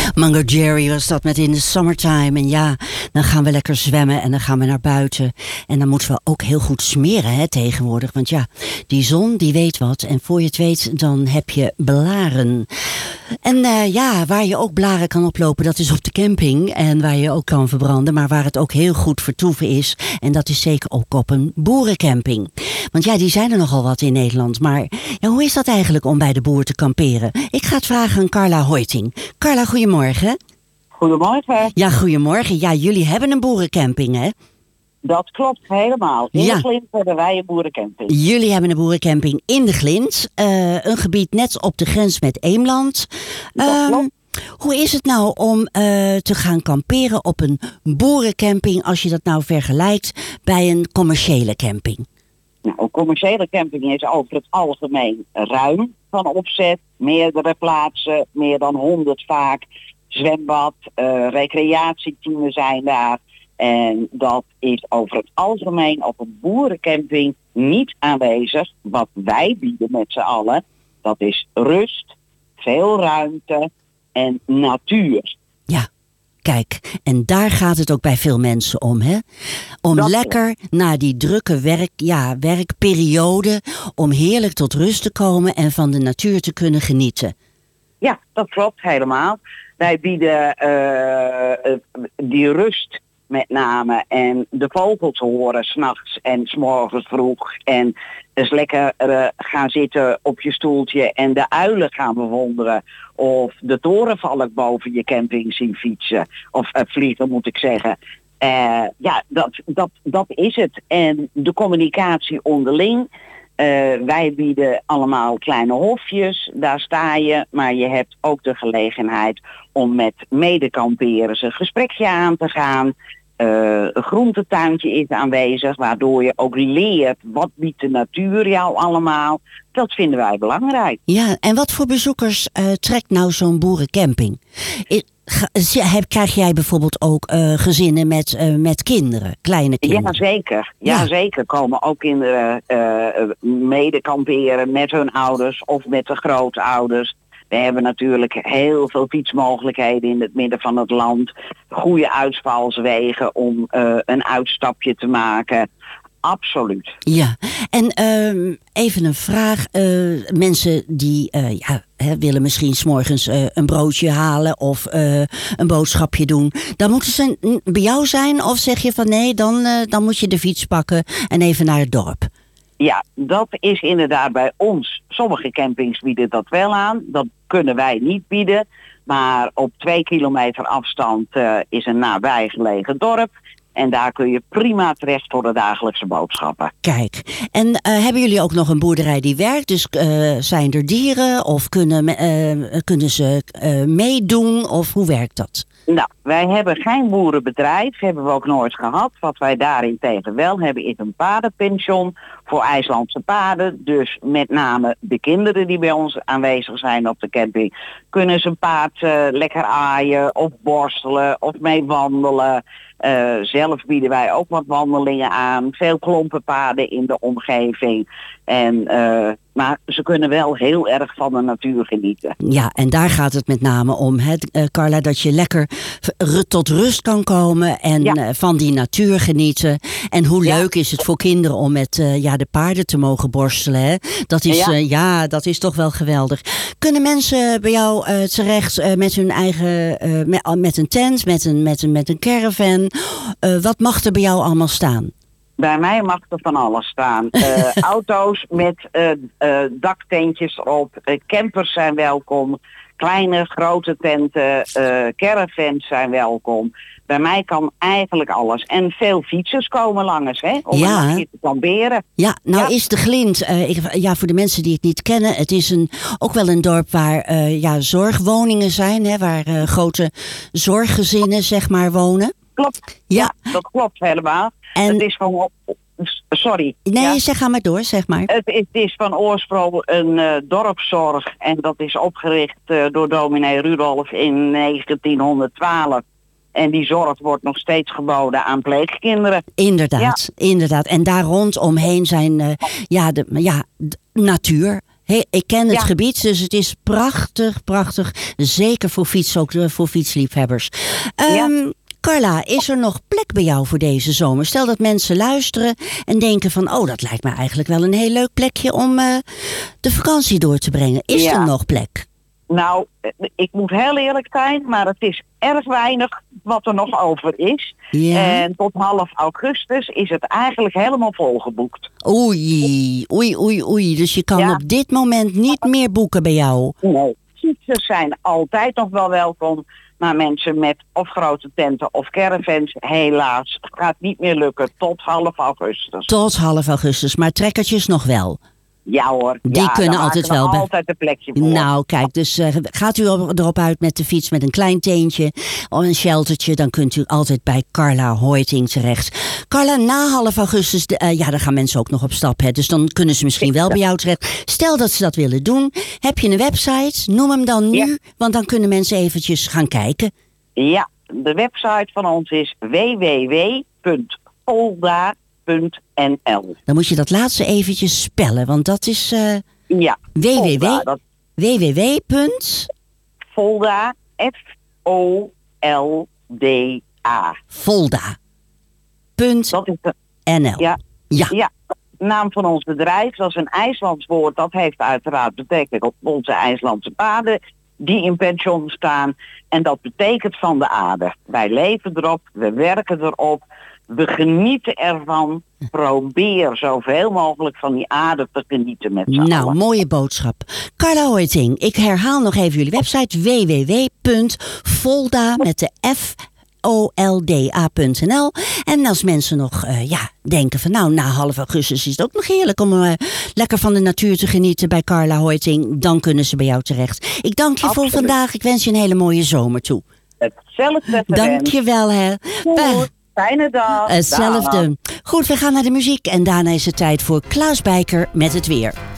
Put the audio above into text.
Mungo Jerry was dat met In the Summertime. En ja, dan gaan we lekker zwemmen en dan gaan we naar buiten. En dan moeten we ook heel goed smeren hè, tegenwoordig. Want ja, die zon die weet wat. En voor je het weet, dan heb je blaren. En ja, waar je ook blaren kan oplopen, dat is op de camping. En waar je ook kan verbranden. Maar waar het ook heel goed vertoeven is. En dat is zeker ook op een boerencamping. Want ja, die zijn er nogal wat in Nederland. Maar ja, hoe is dat eigenlijk om bij de boer te kamperen? Ik ga het vragen aan Carla Hoiting. Carla, goedemorgen. Goedemorgen. Ja, goedemorgen. Ja, jullie hebben een boerencamping, hè? Dat klopt helemaal. In de Glint hebben wij een boerencamping. Jullie hebben een boerencamping in de Glint. Een gebied net op de grens met Eemland. Hoe is het nou om te gaan kamperen op een boerencamping als je dat nou vergelijkt bij een commerciële camping? Nou, een commerciële camping is over het algemeen ruim van opzet. Meerdere plaatsen, meer dan 100 vaak. Zwembad, recreatieteams zijn daar. En dat is over het algemeen op een boerencamping niet aanwezig. Wat wij bieden met z'n allen, dat is rust, veel ruimte en natuur. Ja, kijk, en daar gaat het ook bij veel mensen om, hè? Om dat lekker na die drukke werkperiode, om heerlijk tot rust te komen en van de natuur te kunnen genieten. Ja, dat klopt helemaal. Wij bieden die rust met name en de vogels horen 's nachts en 's morgens vroeg. En dus lekker gaan zitten op je stoeltje en de uilen gaan bewonderen. Of de torenvalk boven je camping zien fietsen. Of vliegen moet ik zeggen. Ja, dat is het. En de communicatie onderling. Wij bieden allemaal kleine hofjes, daar sta je, maar je hebt ook de gelegenheid om met medekamperen een gesprekje aan te gaan. Een groentetuintje is aanwezig, waardoor je ook leert wat biedt de natuur jou allemaal. Dat vinden wij belangrijk. Ja, en wat voor bezoekers trekt nou zo'n boerencamping? Krijg jij bijvoorbeeld ook gezinnen met kinderen, kleine kinderen? Ja, zeker. Komen ook kinderen medekamperen met hun ouders of met de grootouders. We hebben natuurlijk heel veel fietsmogelijkheden in het midden van het land. Goede uitvalswegen om een uitstapje te maken. Absoluut. Ja, en even een vraag. Mensen die willen misschien 's morgens een broodje halen of een boodschapje doen. Dan moeten ze bij jou zijn of zeg je van nee, dan moet je de fiets pakken en even naar het dorp? Ja, dat is inderdaad bij ons. Sommige campings bieden dat wel aan. Dat kunnen wij niet bieden. Maar op 2 kilometer afstand is een nabijgelegen dorp. En daar kun je prima terecht voor de dagelijkse boodschappen. Kijk, en hebben jullie ook nog een boerderij die werkt? Dus zijn er dieren of kunnen ze meedoen of hoe werkt dat? Nou, wij hebben geen boerenbedrijf, hebben we ook nooit gehad. Wat wij daarentegen wel hebben is een paardenpension voor IJslandse paarden. Dus met name de kinderen die bij ons aanwezig zijn op de camping, kunnen ze een paard lekker aaien of borstelen of mee wandelen. Zelf bieden wij ook wat wandelingen aan. Veel klompenpaden in de omgeving. Maar ze kunnen wel heel erg van de natuur genieten. Ja, en daar gaat het met name om, hè, Carla, dat je lekker tot rust kan komen en van die natuur genieten. En hoe leuk is het voor kinderen om met de paarden te mogen borstelen, hè? Dat is, dat is toch wel geweldig. Kunnen mensen bij jou terecht met hun eigen, met een tent, met een caravan? Wat mag er bij jou allemaal staan? Bij mij mag er van alles staan. Auto's met daktentjes erop. Campers zijn welkom. Kleine, grote tenten. Caravans zijn welkom. Bij mij kan eigenlijk alles. En veel fietsers komen langs, hè? Om een nachtje te kamperen. Ja, nou is de Glint, voor de mensen die het niet kennen, het is ook wel een dorp waar zorgwoningen zijn, hè? Waar grote zorggezinnen, zeg maar, wonen. Klopt. Ja, dat klopt helemaal. En het is van... Sorry. Nee, zeg maar door, zeg maar. Het is van oorsprong een dorpszorg en dat is opgericht door dominee Rudolf in 1912. En die zorg wordt nog steeds geboden aan pleegkinderen. Inderdaad. En daar rondomheen zijn natuur. Ik ken het Ja. gebied, dus het is prachtig, prachtig. Zeker voor fiets, ook voor fietsliefhebbers. Carla, is er nog plek bij jou voor deze zomer? Stel dat mensen luisteren en denken van... oh, dat lijkt me eigenlijk wel een heel leuk plekje om de vakantie door te brengen. Is er nog plek? Nou, ik moet heel eerlijk zijn, maar het is erg weinig wat er nog over is. Ja. En tot half augustus is het eigenlijk helemaal volgeboekt. Oei. Dus je kan op dit moment niet meer boeken bij jou. Nee. Fietsers zijn altijd nog wel welkom, maar mensen met of grote tenten of caravans, helaas, gaat niet meer lukken tot half augustus. Tot half augustus, maar trekkertjes nog wel. Ja hoor. Die kunnen altijd wel. Altijd een plekje voor. Nou, kijk, dus gaat u erop uit met de fiets met een klein teentje of een sheltertje, dan kunt u altijd bij Carla Hoiting terecht. Carla, na half augustus, dan gaan mensen ook nog op stap, hè, dus dan kunnen ze misschien wel bij jou terecht. Stel dat ze dat willen doen. Heb je een website? Noem hem dan nu, want dan kunnen mensen eventjes gaan kijken. Ja, de website van ons is www.folda.nl. Dan moet je dat laatste eventjes spellen, want dat is www.folda, Folda. Folda.nl. Ja, naam van ons bedrijf, dat is een IJslands woord, dat heeft uiteraard betrekking op onze IJslandse paden die in pension staan. En dat betekent van de aarde. Wij leven erop, we werken erop, we genieten ervan. Probeer zoveel mogelijk van die aarde te genieten met z'n allen. Mooie boodschap. Carla Hoiting, ik herhaal nog even jullie website www.folda met de folda.nl. En als mensen nog denken van na half augustus is het ook nog heerlijk om lekker van de natuur te genieten bij Carla Hoiting, dan kunnen ze bij jou terecht. Ik dank je voor vandaag. Ik wens je een hele mooie zomer toe. Hetzelfde. Dank je wel, hè. Fijne dag. Hetzelfde. Goed, we gaan naar de muziek en daarna is het tijd voor Klaas Bijker met het weer.